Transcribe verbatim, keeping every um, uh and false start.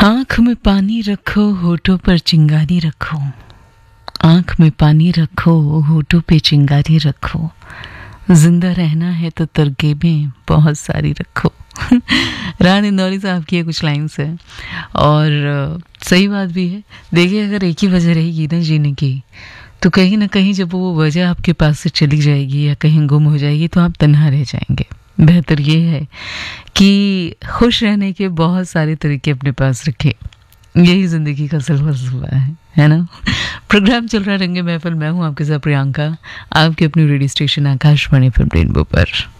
आँख में पानी रखो, होठों पर चिंगारी रखो। आँख में पानी रखो, होठों पे चिंगारी रखो। जिंदा रहना है तो तरकीबें बहुत सारी रखो। रान इंदौरी साहब की ये कुछ लाइन्स है और अ, सही बात भी है। देखिए, अगर एक ही वजह रहेगी ना जीने की, तो कहीं ना कहीं जब वो वजह आपके पास से चली जाएगी या कहीं गुम हो जाएगी तो आप तन्हा रह जाएंगे। बेहतर ये है कि खुश रहने के बहुत सारे तरीके अपने पास रखें। यही जिंदगी का असल फलसफा है है ना। प्रोग्राम चल रहा है रंगे महफिल। मैं हूँ आपके साथ प्रियंका, आपके अपनी radio station Akashvani film rainbow पर।